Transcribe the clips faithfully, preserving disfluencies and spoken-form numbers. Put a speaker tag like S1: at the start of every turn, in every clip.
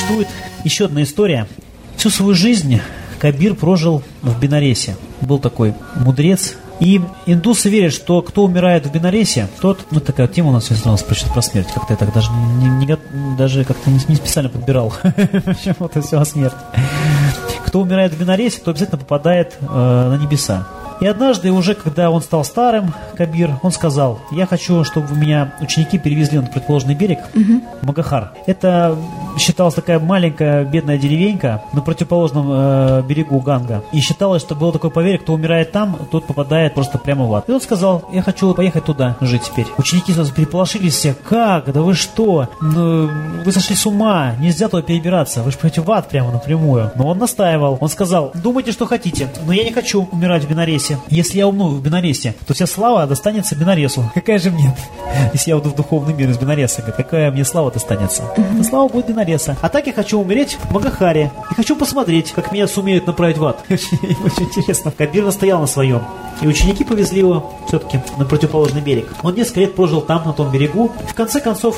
S1: Существует еще одна история. Всю свою жизнь Кабир прожил в Бенаресе. Был такой мудрец. И индусы верят, что кто умирает в Бенаресе, тот... Ну, такая тема у нас связана про смерть. Как-то я так даже, не, не, даже как-то не, не специально подбирал. Почему-то все о смерти. Кто умирает в Бенаресе, то обязательно попадает э, на небеса. И однажды, уже когда он стал старым, Кабир, он сказал: я хочу, чтобы меня ученики перевезли на противоположный берег, угу. Магахар. Это считалась такая маленькая бедная деревенька на противоположном э, берегу Ганга. И считалось, что было такое поверье: кто умирает там, тот попадает просто прямо в ад. И он сказал: я хочу поехать туда жить теперь. Ученики сразу переполошились все: как? Да вы что? Ну, вы сошли с ума, нельзя туда перебираться, вы же пойдете в ад прямо напрямую. Но он настаивал, он сказал: думайте, что хотите, но я не хочу умирать в Бенаресе. Если я умну в Бенаресе, то вся слава достанется Бенаресу. Какая же мне, если я уйду в духовный мир из Бенареса, какая мне слава достанется? Mm-hmm. Эта слава будет Бенареса. А так я хочу умереть в Магахаре. И хочу посмотреть, как меня сумеют направить в ад. Очень, очень интересно. Кабир настоял на своем. И ученики повезли его все-таки на противоположный берег. Он несколько лет прожил там, на том берегу. И в конце концов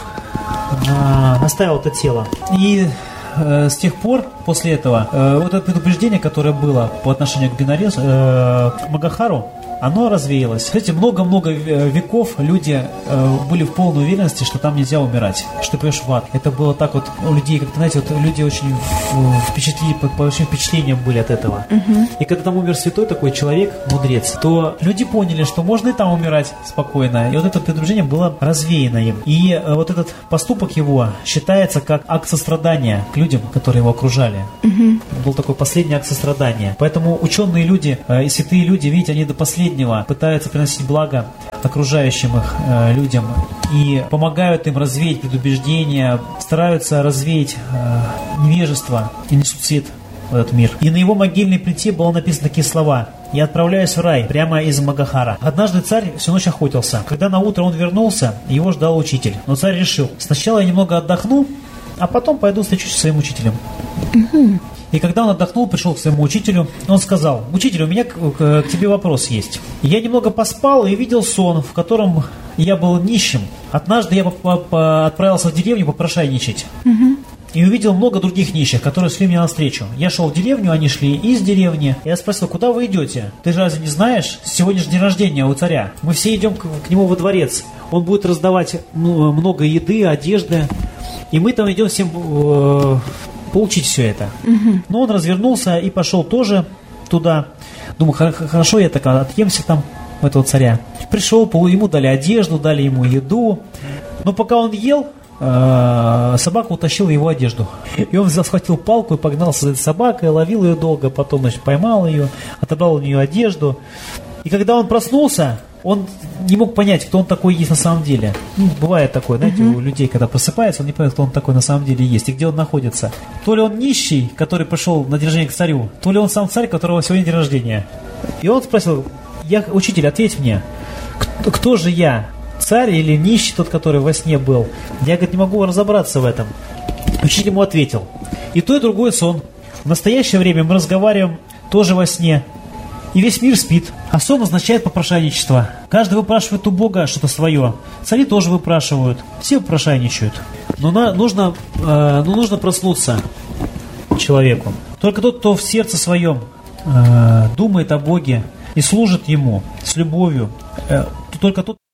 S1: а, оставил это тело. И с тех пор, после этого, э, вот это предупреждение, которое было по отношению к Бенаресу, э, к Магахару, оно развеялось. Кстати, много-много веков люди э, были в полной уверенности, что там нельзя умирать, что ты пойдешь в ад. Это было так вот у людей, как-то, знаете, вот люди очень впечатлили, под большим впечатлением были от этого. Uh-huh. И когда там умер святой такой человек, мудрец, то люди поняли, что можно и там умирать спокойно. И вот это предупреждение было развеяно им. И э, вот этот поступок его считается как акт сострадания к людям, которые его окружали. Uh-huh. Был такой последний акт сострадания. Поэтому ученые люди э, и святые люди, видите, они до последнего пытаются приносить благо окружающим их э, людям и помогают им развеять предубеждения, стараются развеять э, невежество и несут свет в этот мир. И на его могильной плите было написано такие слова: «Я отправляюсь в рай прямо из Магахара». Однажды царь всю ночь охотился. Когда на утро он вернулся, его ждал учитель. Но царь решил: сначала я немного отдохну, а потом пойду встречусь со своим учителем. Угу. И когда он отдохнул, пришел к своему учителю, он сказал: «Учитель, у меня к, к, к тебе вопрос есть. Я немного поспал и видел сон, в котором я был нищим. Однажды я по- по- отправился в деревню попрошайничать. Угу. И увидел много других нищих, которые шли мне навстречу. Я шел в деревню, они шли из деревни. Я спросил: куда вы идете? Ты же разве не знаешь? Сегодня же день рождения у царя. Мы все идем к, к нему во дворец. Он будет раздавать много еды, одежды. И мы там идем всем... Э- получить все это». Угу. Но он развернулся и пошел тоже туда. Думаю, хорошо, я так отъемся там у этого царя. Пришел, ему дали одежду, дали ему еду. Но пока он ел, собака утащила его одежду. И он захватил палку и погнался за этой собакой, ловил ее долго, потом, значит, поймал ее, отобрал у нее одежду. И когда он проснулся, он не мог понять, кто он такой есть на самом деле. Ну, бывает такое, знаете, uh-huh. у людей, когда просыпается, он не понимает, кто он такой на самом деле есть и где он находится. То ли он нищий, который пришел на день рождения к царю, то ли он сам царь, которого сегодня день рождения. И он спросил: я, учитель, ответь мне, кто, кто же я? Царь или нищий, тот, который во сне был? Я, говорит, не могу разобраться в этом. Учитель ему ответил: и то, и другой сон. В настоящее время мы разговариваем тоже во сне. И весь мир спит. А сон означает попрошайничество. Каждый выпрашивает у Бога что-то свое. Цари тоже выпрашивают. Все попрошайничают. Но на, нужно, э, но нужно проснуться человеку. Только тот, кто в сердце своем э, думает о Боге и служит Ему с любовью, э, только тот